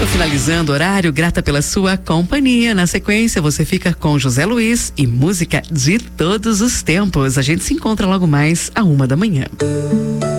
Tô finalizando o horário, grata pela sua companhia. Na sequência, você fica com José Luiz e música de todos os tempos. A gente se encontra logo mais à 1h da manhã.